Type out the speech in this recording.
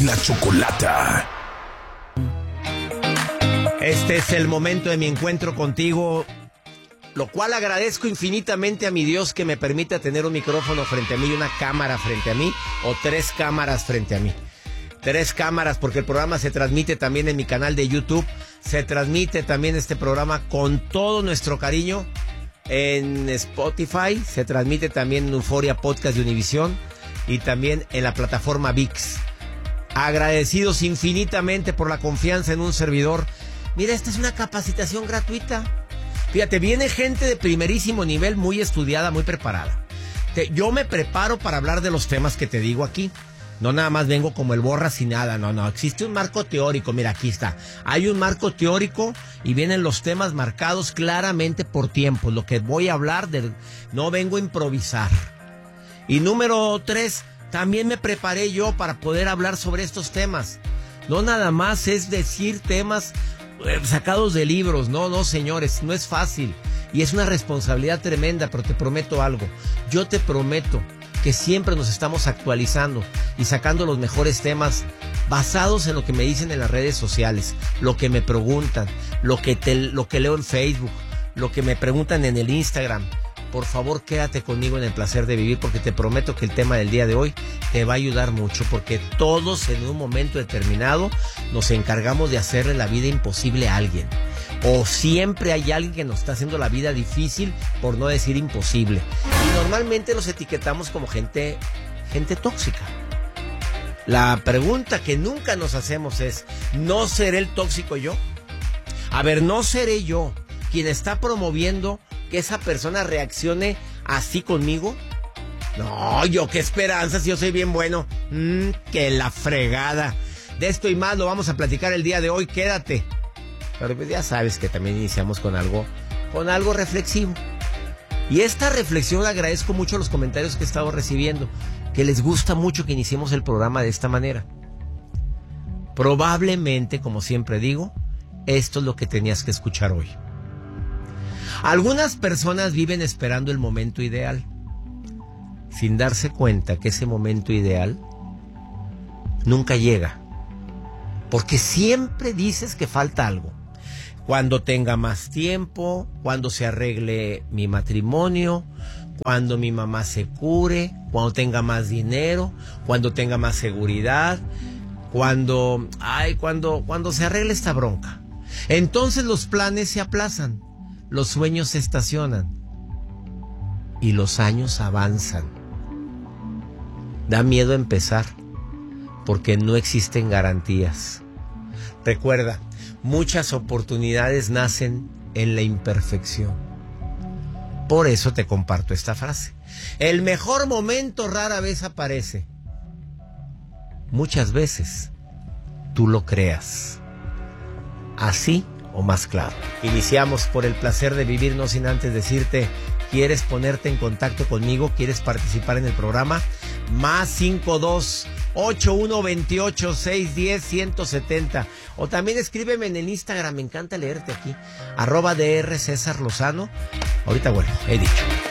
la Chocolata. Este es el momento de mi encuentro contigo, lo cual agradezco infinitamente a mi Dios que me permita tener un micrófono frente a mí y una cámara frente a mí, o 3 cámaras frente a mí. 3 cámaras, porque el programa se transmite también en mi canal de YouTube, se transmite también este programa con todo nuestro cariño en Spotify, se transmite también en Euforia Podcast de Univisión y también en la plataforma ViX. Agradecidos infinitamente por la confianza en un servidor. Mira, esta es una capacitación gratuita. Fíjate, viene gente de primerísimo nivel, muy estudiada, muy preparada. Yo me preparo para hablar de los temas que te digo aquí. No nada más vengo como el borras y nada, no. Existe un marco teórico, mira, aquí está. Hay un marco teórico y vienen los temas marcados claramente por tiempo. Lo que voy a hablar, no vengo a improvisar. Y número 3, también me preparé yo para poder hablar sobre estos temas. No nada más es decir temas sacados de libros, no señores, no es fácil y es una responsabilidad tremenda, pero te prometo algo, yo te prometo que siempre nos estamos actualizando y sacando los mejores temas basados en lo que me dicen en las redes sociales, lo que me preguntan, lo que leo en Facebook, lo que me preguntan en el Instagram. Por favor, quédate conmigo en el placer de vivir, porque te prometo que el tema del día de hoy te va a ayudar mucho, porque todos en un momento determinado nos encargamos de hacerle la vida imposible a alguien. O siempre hay alguien que nos está haciendo la vida difícil, por no decir imposible. Y normalmente los etiquetamos como gente tóxica. La pregunta que nunca nos hacemos es, ¿no seré el tóxico yo? A ver, ¿no seré yo quien está promoviendo que esa persona reaccione así conmigo? No, yo qué esperanza si yo soy bien bueno. Que la fregada. De esto y más lo vamos a platicar el día de hoy, quédate. Pero pues ya sabes que también iniciamos con algo reflexivo. Y esta reflexión agradezco mucho los comentarios que he estado recibiendo, que les gusta mucho que iniciemos el programa de esta manera. Probablemente, como siempre digo, esto es lo que tenías que escuchar hoy. Algunas personas viven esperando el momento ideal, sin darse cuenta que ese momento ideal nunca llega, porque siempre dices que falta algo. Cuando tenga más tiempo, cuando se arregle mi matrimonio, cuando mi mamá se cure, cuando tenga más dinero, cuando tenga más seguridad, cuando se arregle esta bronca. Entonces los planes se aplazan. Los sueños se estacionan y los años avanzan. Da miedo empezar porque no existen garantías. Recuerda, muchas oportunidades nacen en la imperfección. Por eso te comparto esta frase. El mejor momento rara vez aparece. Muchas veces tú lo creas. Así o más claro. Iniciamos por el placer de vivir, no sin antes decirte, ¿quieres ponerte en contacto conmigo? ¿Quieres participar en el programa? Más 52-8128-610-170. O también escríbeme en el Instagram, me encanta leerte aquí. @DR César Lozano. Ahorita vuelvo, he dicho.